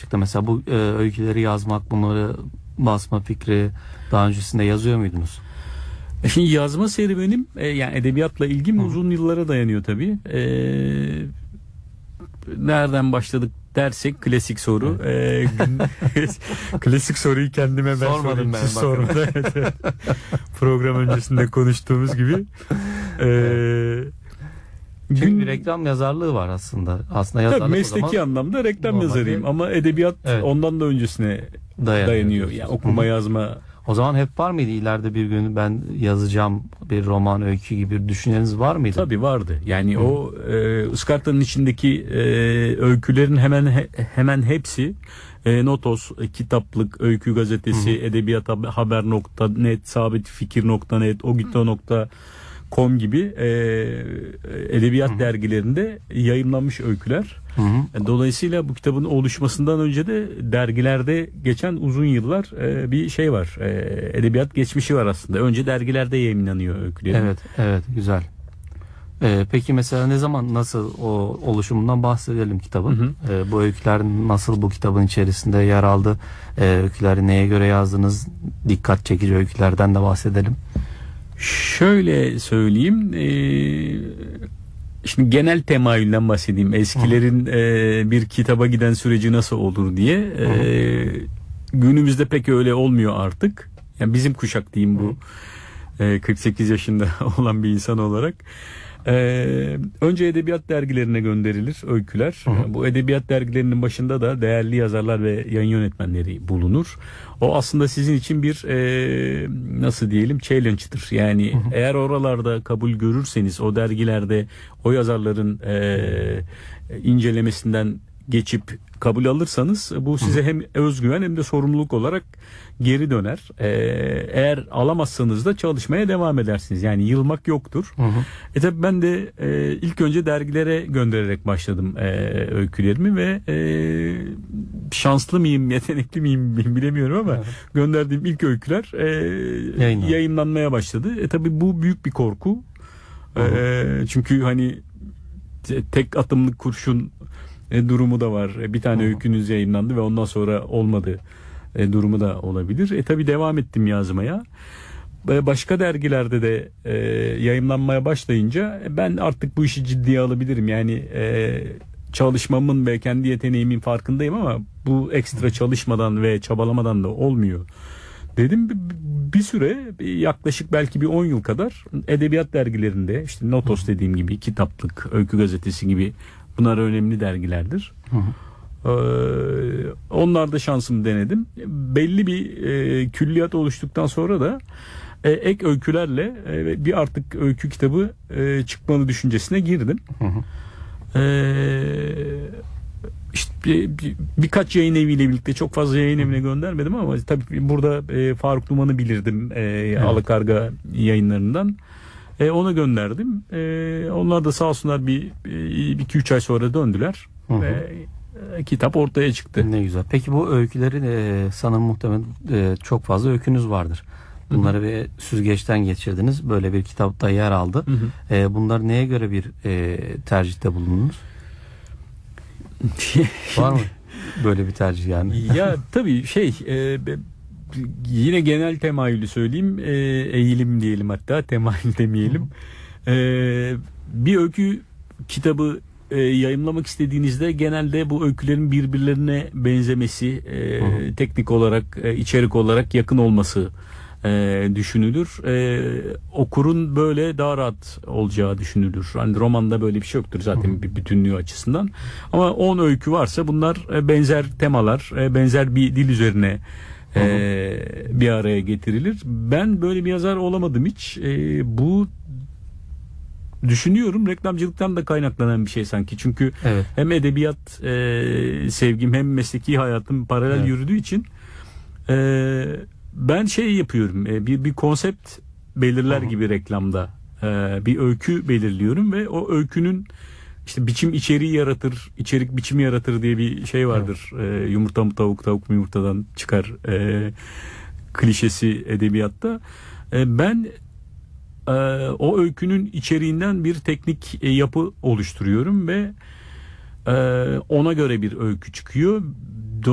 çıktı mesela bu öyküleri yazmak, bunları basma fikri daha öncesinde yazıyor muydunuz? Şimdi yazma serüvenim yani edebiyatla ilgim uzun yıllara dayanıyor tabii. Nereden başladık dersek klasik soru. Klasik soruyu kendime ben sormadım. Siz sorun. Program öncesinde konuştuğumuz gibi. Çünkü bir reklam yazarlığı var aslında. Aslında yazarlık tabii mesleki anlamda reklam yazarıyım ama edebiyat ondan da öncesine dayanıyor. Yani okuma yazma. O zaman hep var mıydı ileride bir gün ben yazacağım bir roman, öykü gibi bir düşünceniz var mıydı? Tabii vardı. Yani o ıskartanın içindeki öykülerin hemen hepsi Notos, kitaplık, öykü gazetesi, edebiyathaber.net, sabitfikir.net, ogito.com gibi edebiyat dergilerinde yayımlanmış öyküler. Dolayısıyla bu kitabın oluşmasından önce de dergilerde geçen uzun yıllar bir şey var. Edebiyat geçmişi var aslında. Önce dergilerde yayımlanıyor öyküler. Evet, güzel. Peki mesela ne zaman, nasıl o oluşumundan bahsedelim kitabın. Bu öyküler nasıl bu kitabın içerisinde yer aldı? Öyküleri neye göre yazdınız? Dikkat çekici öykülerden de bahsedelim. Şöyle söyleyeyim. Şimdi genel temayülden bahsedeyim. Eskilerin bir kitaba giden süreci nasıl olur diye. Günümüzde pek öyle olmuyor artık. Yani bizim kuşak diyeyim bu. 48 yaşında olan bir insan olarak. Önce edebiyat dergilerine gönderilir öyküler. Bu edebiyat dergilerinin başında da değerli yazarlar ve yayın yönetmenleri bulunur. O aslında sizin için bir nasıl diyelim challenge'dır. Yani eğer oralarda kabul görürseniz, o dergilerde o yazarların incelemesinden geçip kabul alırsanız bu size hem özgüven hem de sorumluluk olarak geri döner. Eğer alamazsanız da çalışmaya devam edersiniz. Yani yılmak yoktur. Tabii ben de ilk önce dergilere göndererek başladım öykülerimi ve şanslı mıyım, yetenekli miyim bilemiyorum ama gönderdiğim ilk öyküler yayınlanmaya başladı. Tabii bu büyük bir korku. Çünkü hani tek atımlık kurşun durumu da var. Bir tane öykünüz yayınlandı ve ondan sonra olmadı durumu da olabilir. Tabii devam ettim yazmaya. Başka dergilerde de yayınlanmaya başlayınca ben artık bu işi ciddiye alabilirim. Yani çalışmamın ve kendi yeteneğimin farkındayım ama bu ekstra çalışmadan ve çabalamadan da olmuyor dedim. Bir süre, yaklaşık belki bir 10 yıl kadar edebiyat dergilerinde, işte Notos dediğim gibi, kitaplık, öykü gazetesi gibi, bunlar önemli dergilerdir. Onlarda şansımı denedim. Belli bir külliyat oluştuktan sonra da ek öykülerle bir artık öykü kitabı çıkmalı düşüncesine girdim. İşte birkaç yayın eviyle birlikte, çok fazla yayın evine göndermedim ama tabii burada Faruk Duman'ı bilirdim, Alakarga yayınlarından. Ona gönderdim. Onlar da sağ olsunlar bir 2-3 ay sonra döndüler ve kitap ortaya çıktı. Ne güzel. Peki bu öyküleri sanırım muhtemelen çok fazla öykünüz vardır. Bunları bir süzgeçten geçirdiniz. Böyle bir kitapta yer aldı. Bunlar neye göre bir tercihte bulundunuz? Var mı böyle bir tercih yani? Ya tabii yine genel temayülü söyleyeyim. Eğilim diyelim, hatta temayül demeyelim. Bir öykü kitabı yayımlamak istediğinizde genelde bu öykülerin birbirlerine benzemesi, teknik olarak, içerik olarak yakın olması düşünülür. Okurun böyle daha rahat olacağı düşünülür. Hani romanda böyle bir şey yoktur zaten bir bütünlüğü açısından. Ama 10 öykü varsa bunlar benzer temalar, benzer bir dil üzerine bir araya getirilir. Ben böyle bir yazar olamadım hiç. Bu düşünüyorum reklamcılıktan da kaynaklanan bir şey sanki. Çünkü hem edebiyat sevgim hem mesleki hayatım paralel yürüdüğü için ben yapıyorum. Bir konsept belirler gibi reklamda. Bir öykü belirliyorum ve o öykünün işte biçim içeriği yaratır, içerik biçimi yaratır diye bir şey vardır. Yumurta mı tavuk, tavuk mu yumurtadan çıkar klişesi edebiyatta. Ben o öykünün içeriğinden bir teknik yapı oluşturuyorum ve ona göre bir öykü çıkıyor.